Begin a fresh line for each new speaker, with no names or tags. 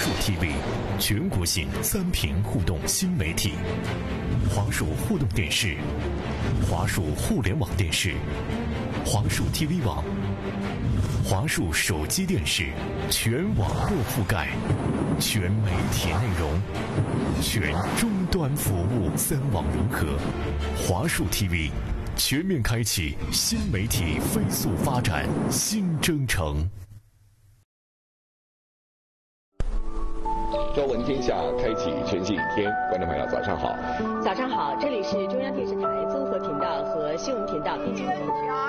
树 TV， 全国性3屏互动新媒体。华数互动电视、华数互联网电视、华数 TV 网、华数手机电视，全网络覆盖，全媒体内容，全终端服务，3网融合。华数 TV 全面开启新媒体飞速发展新征程。
朝闻天下，开启全新一天。观众朋友，早上好。
早上好，这里是中央电视台综合频道和新闻频道，并且